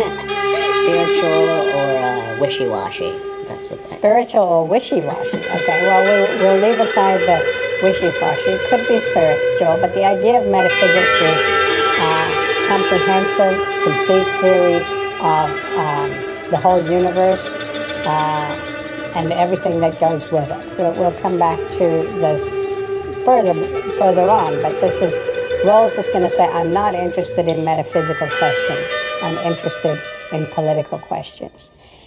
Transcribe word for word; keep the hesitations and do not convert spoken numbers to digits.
Spiritual or uh, wishy-washy. That's what that. Spiritual or wishy-washy. Okay, well, we'll, we'll leave aside the wishy-washy. It could be spiritual, but the idea of metaphysics is uh, comprehensive, complete theory of um, the whole universe uh, and everything that goes with it. We'll, we'll come back to this further further on, but this is Rawls is going to say, I'm not interested in metaphysical questions. I'm interested in political questions.